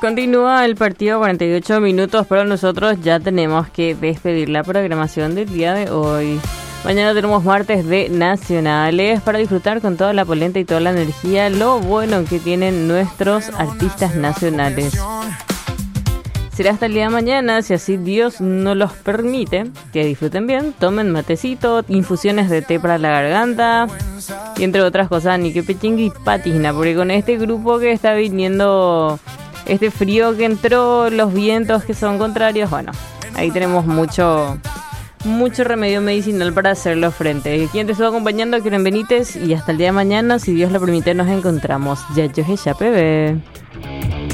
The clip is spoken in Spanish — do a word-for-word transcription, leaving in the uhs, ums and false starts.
Continúa el partido, cuarenta y ocho minutos, pero nosotros ya tenemos que despedir la programación del día de hoy. Mañana tenemos martes de nacionales para disfrutar con toda la polenta y toda la energía, lo bueno que tienen nuestros artistas nacionales. Será hasta el día de mañana, si así Dios nos los permite. Que disfruten bien, tomen matecito, infusiones de té para la garganta y entre otras cosas, ni que pechingui patina, porque con este grupo que está viniendo, este frío que entró, los vientos que son contrarios, bueno, ahí tenemos mucho, mucho remedio medicinal para hacerlo frente. Quien te estuvo acompañando, Keren Benítez, y hasta el día de mañana, si Dios lo permite, nos encontramos. Ya yo ya, bebé.